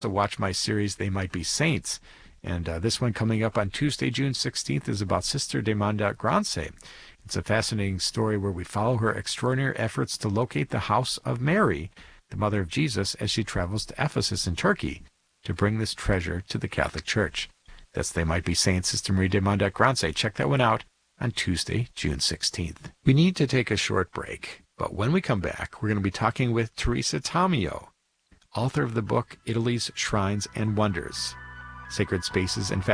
watch my series, They Might Be Saints. And this one coming up on Tuesday, June 16th, is about Sister Demanda Grance. It's a fascinating story where we follow her extraordinary efforts to locate the house of Mary, the mother of Jesus, as she travels to Ephesus in Turkey to bring this treasure to the Catholic Church. That's They Might Be Saints, Sister Marie Demanda Grance. Check that one out on Tuesday, June 16th. We need to take a short break, but when we come back, we're going to be talking with Teresa Tomeo, author of the book Italy's Shrines and Wonders, Sacred Spaces and